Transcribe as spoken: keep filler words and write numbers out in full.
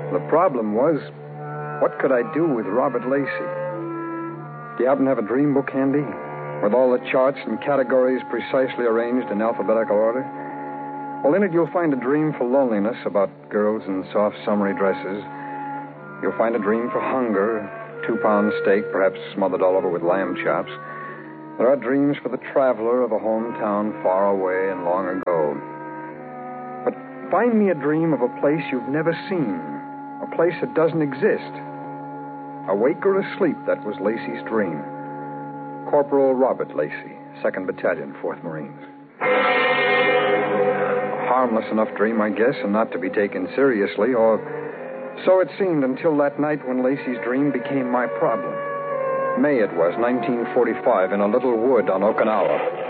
The problem was, what could I do with Robert Lacey? Do you happen to have a dream book handy? With all the charts and categories precisely arranged in alphabetical order? Well, in it you'll find a dream for loneliness about girls in soft summery dresses. You'll find a dream for hunger, two-pound steak, perhaps smothered all over with lamb chops. There are dreams for the traveler of a hometown far away and long ago. But find me a dream of a place you've never seen, a place that doesn't exist. Awake or asleep, that was Lacey's dream. Corporal Robert Lacey, second Battalion, fourth Marines. A harmless enough dream, I guess, and not to be taken seriously, or so it seemed until that night when Lacey's dream became my problem. May it was, nineteen forty-five, in a little wood on Okinawa.